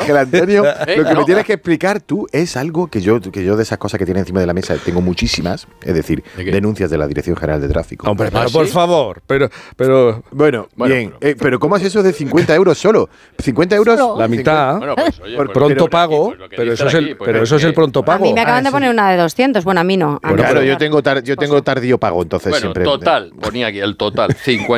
Ángel Antonio, lo que me tienes que explicar tú es algo que yo de esas cosas que tiene encima de la mesa tengo muchísimas, es decir, denuncias de la Dirección General de Tráfico. Hombre, pero por favor, pero... Bueno, bien, pero ¿cómo es eso de 50 euros solo? 50 euros... La mitad, Bueno, pues, oye, por pronto pago, pero eso es el pronto pago. A mí me acaban de poner una de 200, bueno, a mí no. Bueno, claro, yo tengo tardío pago, entonces bueno, siempre... total, ponía aquí el total,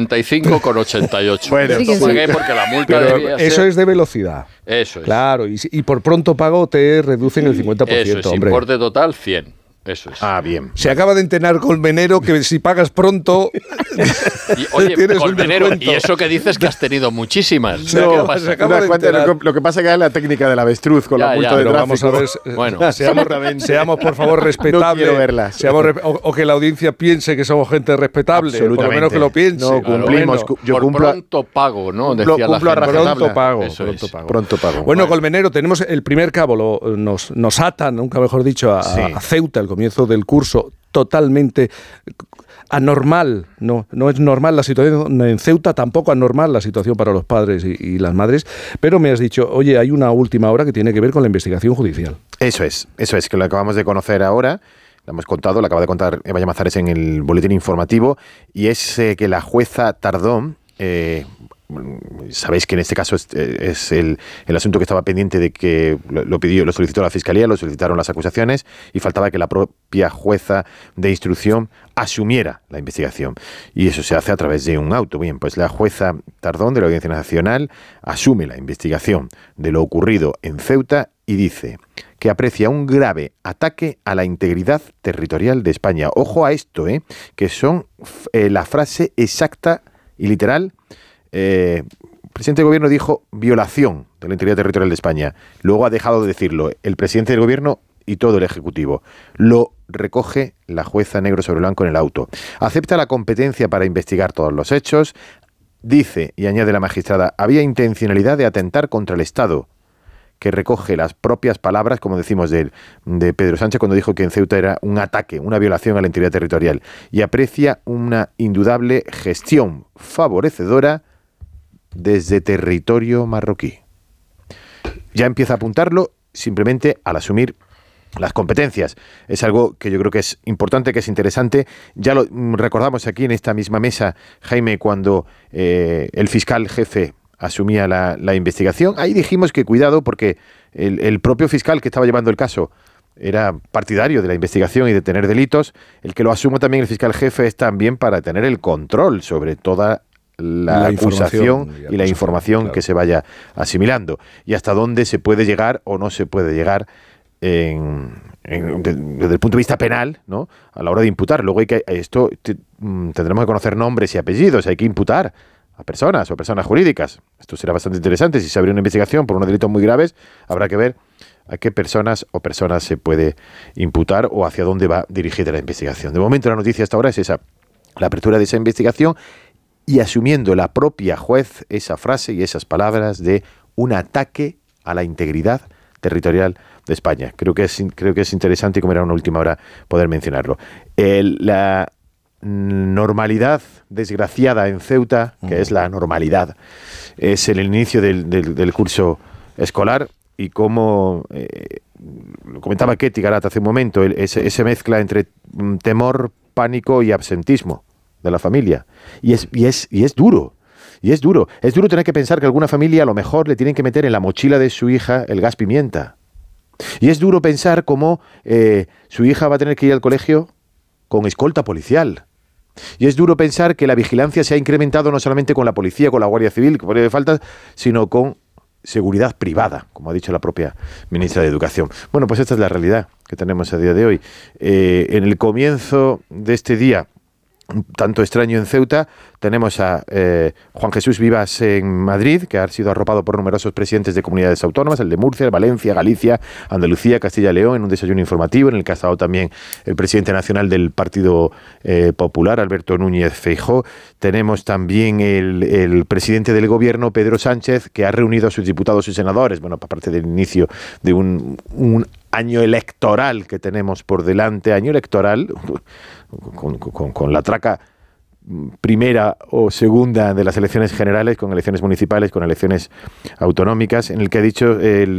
55,88. Bueno, sí, pagué porque la multa Pero debía eso ser... es de velocidad. Eso es. Claro, y por pronto pago te reducen el 50%, Eso es, hombre. importe total 100. Eso es. Ah, bien. Se acaba de enterar Colmenero que si pagas pronto Y, oye, tienes un Colmenero, descuento. y eso que dices que has tenido muchísimas. No, ¿Qué pasa? se acaba de enterar. Lo que pasa es que es la técnica del avestruz con Ya, la multa ya, de Pero tráfico. vamos a ver, Bueno. seamos por favor respetables. No quiero verlas. O que la audiencia piense que somos gente respetable, por lo Absolutamente. menos que lo piense. No, cumplimos. Bueno, Yo Por cumplo pronto pago, ¿no? cumplo- Decía cumplo a la gente. rajatabla. pronto pago, Eso pronto es. pago. Pronto pago. Bueno, Colmenero, tenemos el primer cabo, nos ata, nunca mejor dicho, Sí. a Ceuta, al comienzo del curso, totalmente anormal. No es normal la situación en Ceuta, tampoco anormal la situación para los padres y las madres, pero me has dicho, oye, hay una última hora que tiene que ver con la investigación judicial. Eso es, que lo acabamos de conocer ahora, lo hemos contado, lo acaba de contar Eva Llamazares en el boletín informativo, y es que la jueza Tardón, sabéis que en este caso es el asunto que estaba pendiente de que lo solicitó la Fiscalía, lo solicitaron las acusaciones, y faltaba que la propia jueza de instrucción asumiera la investigación. Y eso se hace a través de un auto. Bien, pues la jueza Tardón de la Audiencia Nacional asume la investigación de lo ocurrido en Ceuta y dice que aprecia un grave ataque a la integridad territorial de España. Ojo a esto, que son la frase exacta y literal. El presidente del gobierno dijo violación de la integridad territorial de España. Luego ha dejado de decirlo el presidente del gobierno y todo el ejecutivo. Lo recoge la jueza negro sobre blanco en el auto. Acepta la competencia para investigar todos los hechos. Dice, y añade la magistrada, había intencionalidad de atentar contra el Estado, que recoge las propias palabras, como decimos, de Pedro Sánchez cuando dijo que en Ceuta era un ataque, una violación a la integridad territorial, y aprecia una indudable gestión favorecedora desde territorio marroquí. Ya empieza a apuntarlo simplemente al asumir las competencias. Es algo que yo creo que es importante, que es interesante. Ya lo recordamos aquí en esta misma mesa, Jaime, cuando el fiscal jefe asumía la investigación. Ahí dijimos que cuidado porque el propio fiscal que estaba llevando el caso era partidario de la investigación y de tener delitos. El que lo asuma también el fiscal jefe es también para tener el control sobre toda la acusación y la información claro, que se vaya asimilando y hasta dónde se puede llegar o no se puede llegar desde el punto de vista penal, ¿no? A la hora de imputar. Luego tendremos que conocer nombres y apellidos, hay que imputar a personas o personas jurídicas. Esto será bastante interesante. Si se abre una investigación por unos delitos muy graves, habrá que ver a qué personas o personas se puede imputar o hacia dónde va dirigida la investigación. De momento la noticia hasta ahora es esa, la apertura de esa investigación y asumiendo la propia juez esa frase y esas palabras de un ataque a la integridad territorial de España. Creo que es interesante, y como era una última hora, poder mencionarlo. La normalidad desgraciada en Ceuta, que es la normalidad, es el inicio del curso escolar y como lo comentaba Ketty Garat hace un momento, ese mezcla entre temor, pánico y absentismo de la familia. Y es duro. Y es duro. Es duro tener que pensar que alguna familia a lo mejor le tienen que meter en la mochila de su hija el gas pimienta. Y es duro pensar cómo su hija va a tener que ir al colegio con escolta policial. Y es duro pensar que la vigilancia se ha incrementado no solamente con la policía, con la Guardia Civil, que pone falta, sino con seguridad privada, como ha dicho la propia ministra de Educación. Bueno, pues esta es la realidad que tenemos a día de hoy. En el comienzo de este día, tanto extraño en Ceuta, tenemos a Juan Jesús Vivas en Madrid, que ha sido arropado por numerosos presidentes de comunidades autónomas, el de Murcia, Valencia, Galicia, Andalucía, Castilla y León, en un desayuno informativo en el que ha estado también el presidente nacional del Partido Popular, Alberto Núñez Feijóo. Tenemos también el presidente del gobierno, Pedro Sánchez, que ha reunido a sus diputados y senadores, bueno, aparte del inicio de un año electoral que tenemos por delante, año electoral con la traca primera o segunda de las elecciones generales, con elecciones municipales, con elecciones autonómicas, en el que ha dicho el